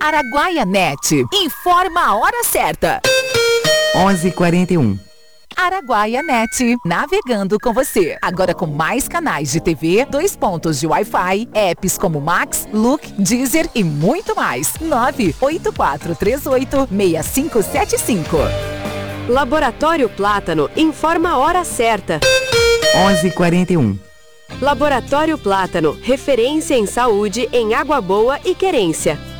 Araguaia Net. Informa a hora certa. 11h41. Araguaia Net, navegando com você. Agora com mais canais de TV, 2 pontos de Wi-Fi, apps como Max, Look, Deezer e muito mais. 984386575. Laboratório Plátano informa a hora certa. 11h41. Laboratório Plátano, referência em saúde em Água Boa e Querência.